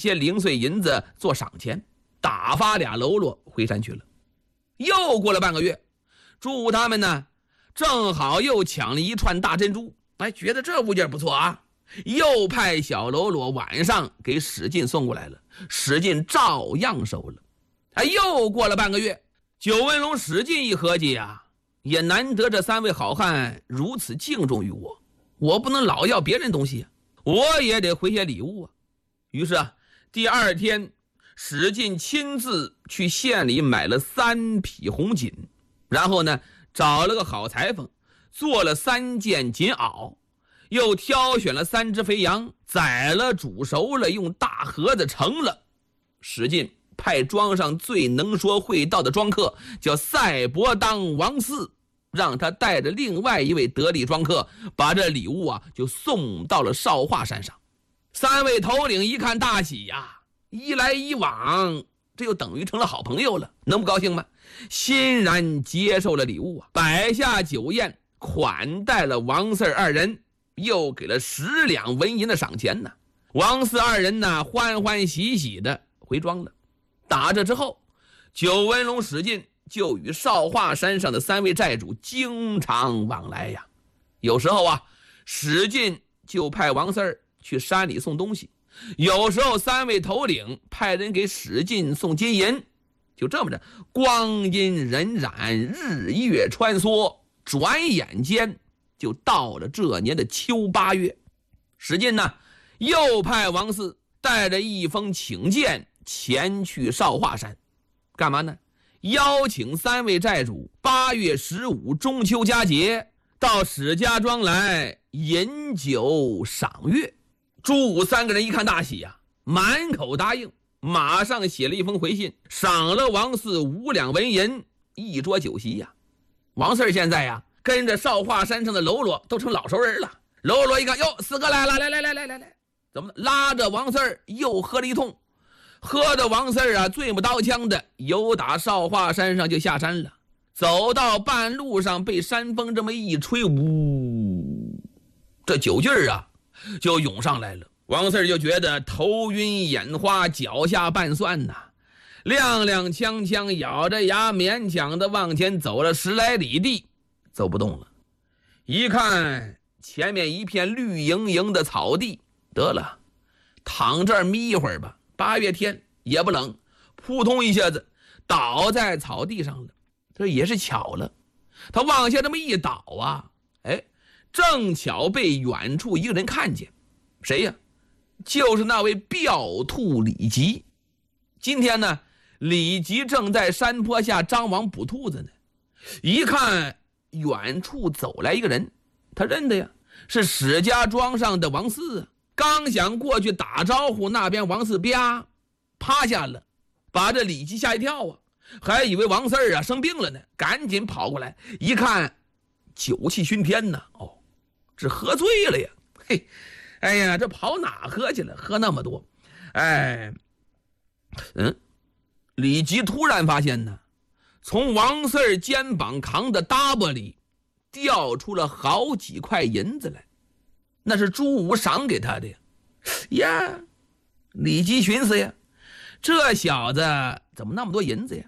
些零碎银子做赏钱，打发俩喽啰回山去了。又过了半个月，朱武他们呢，正好又抢了一串大珍珠，觉得这物件不错啊，又派小喽啰晚上给史进送过来了，史进照样收了。又过了半个月，九纹龙史进一合计呀，也难得这三位好汉如此敬重于我，我不能老要别人东西，我也得回些礼物啊。于是第二天史进亲自去县里买了3匹红锦，然后呢找了个好裁缝做了3件锦袄，又挑选了3只肥羊，宰了煮熟了，用大盒子盛了。史进派庄上最能说会道的庄客叫赛伯当王四，让他带着另外一位得力庄客把这礼物就送到了少华山上。3位头领一看大喜呀，一来一往，这又等于成了好朋友了，能不高兴吗？欣然接受了礼物摆下酒宴，款待了王四二人，又给了10两纹银的赏钱呢。王四二人呢，欢欢喜喜的回庄了。打这之后，九纹龙史进就与少华山上的3位寨主经常往来呀。有时候史进就派王四儿去山里送东西，有时候3位头领派人给史进送金银。就这么着，光阴荏苒，日月穿梭，转眼间就到了这年的秋8月。史进呢，又派王四带着一封请柬前去少华山，干嘛呢？邀请3位寨主8月15中秋佳节到史家庄来饮酒赏月。朱武3个人一看大喜呀，满口答应，马上写了一封回信，赏了王四5两纹银，1桌酒席呀。王四现在跟着少华山上的喽啰都成老熟人了。喽啰一看，哟，4个来了，来，怎么拉着王四又喝了一通，喝的王四醉不刀枪的，由打少华山上就下山了。走到半路上，被山风这么一吹，呜，这酒劲就涌上来了。王四就觉得头晕眼花，脚下拌蒜踉踉跄跄，咬着牙勉强的往前走了10来里地，走不动了。一看前面一片绿莹莹的草地，得了，躺这儿眯一会儿吧。8月天也不冷，扑通一下子倒在草地上了。这也是巧了，他往下这么一倒正巧被远处一个人看见。谁呀？就是那位狡兔李吉。今天呢，李吉正在山坡下张网捕兔子呢。一看远处走来一个人，他认得呀，是史家庄上的王四。刚想过去打招呼，那边王四啪趴下了，把这李吉吓一跳还以为王四生病了呢，赶紧跑过来，一看酒气熏天呢，这喝醉了呀。哎呀，这跑哪喝去了？喝那么多。李吉突然发现呢，从王四肩膀扛的搭膊里掉出了好几块银子来，那是朱武赏给他的呀。李吉寻思呀，这小子怎么那么多银子呀？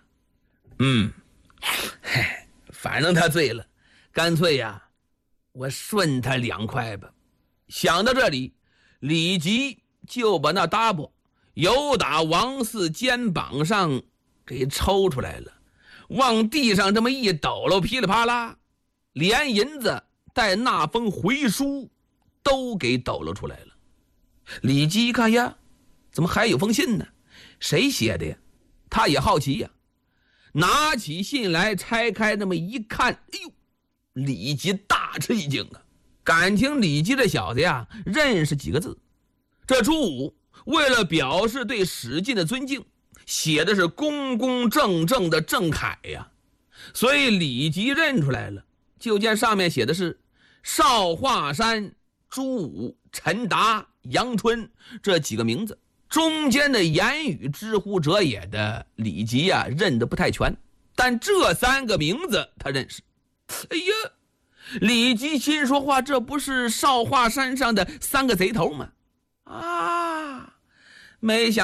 反正他醉了，干脆我顺他2块吧。想到这里，李吉就把那搭膊由打王四肩膀上给抽出来了，往地上这么一抖搂，噼里啪啦，连银子带那封回书都给抖搂出来了。李吉一看呀，怎么还有封信呢？谁写的呀？他也好奇呀，拿起信来拆开这么一看，李吉大吃一惊感情李吉这小子认识几个字。这朱武为了表示对史进的尊敬，写的是公公正正的正楷所以李吉认出来了，就见上面写的是少华山朱武、陈达、杨春这几个名字，中间的言语知乎者也的李吉认得不太全，但这3个名字他认识。李吉心说话，这不是少华山上的3个贼头吗？没想